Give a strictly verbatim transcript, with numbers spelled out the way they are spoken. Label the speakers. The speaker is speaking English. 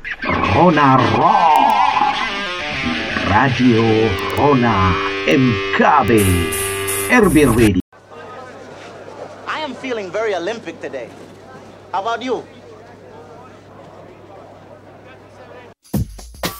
Speaker 1: Rona Rock, Radio Rona M K B, R B Radio.
Speaker 2: I am feeling very Olympic today. How about you?